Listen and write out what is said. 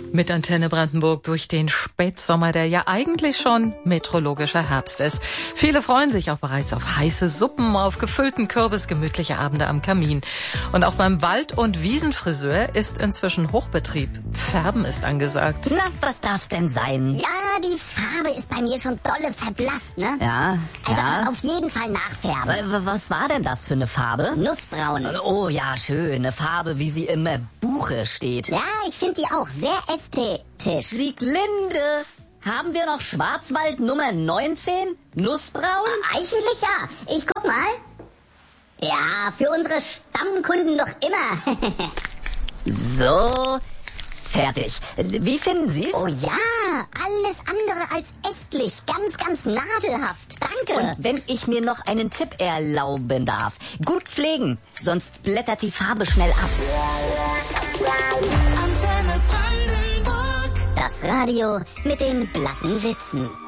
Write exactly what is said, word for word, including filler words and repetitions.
Mit Antenne Brandenburg durch den Spätsommer, der ja eigentlich schon meteorologischer Herbst ist. Viele freuen sich auch bereits auf heiße Suppen, auf gefüllten Kürbis, gemütliche Abende am Kamin. Und auch beim Wald- und Wiesenfriseur ist inzwischen Hochbetrieb. Färben ist angesagt. Na, was darf's denn sein? Ja, die Farbe ist bei mir schon dolle verblasst, ne? Ja, Also ja. auf jeden Fall nachfärben. W- Was war denn das für eine Farbe? Nussbraun. Oh ja, schön. Eine Farbe, wie sie im äh, Buche steht. Ja, ich finde die auch sehr ästhetisch. Sieglinde, haben wir noch Schwarzwald Nummer neunzehn? Nussbraun? Eichhörncher, ich guck mal. Ja, für unsere Stammkunden doch immer. So, fertig. Wie finden Sie's? Oh ja, alles andere als ästlich. Ganz, ganz nadelhaft. Danke. Und wenn ich mir noch einen Tipp erlauben darf. Gut pflegen, sonst blättert die Farbe schnell ab. Das Radio mit den blatten Witzen.